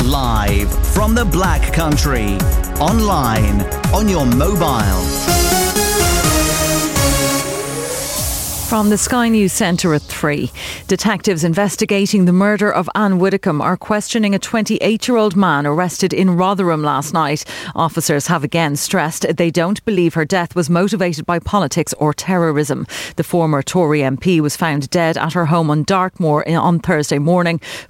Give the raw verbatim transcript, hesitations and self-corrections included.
Live from the Black Country. Online, on your mobile. From the Sky News Centre at three. Detectives investigating the murder of Anne Widdecombe are questioning a twenty-eight-year-old man arrested in Rotherham last night. Officers have again stressed they don't believe her death was motivated by politics or terrorism. The former Tory M P was found dead at her home on Dartmoor on Thursday morning.